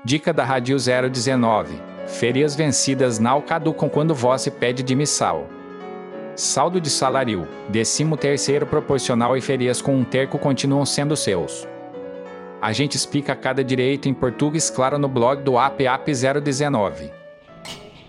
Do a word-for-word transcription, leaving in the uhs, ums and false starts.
Dica da Rádio zero dezenove. Férias vencidas não caducam quando você pede demissão. Saldo de salário, décimo terceiro proporcional e férias com um terço continuam sendo seus. A gente explica cada direito em português claro no blog do A P A P zero dezenove.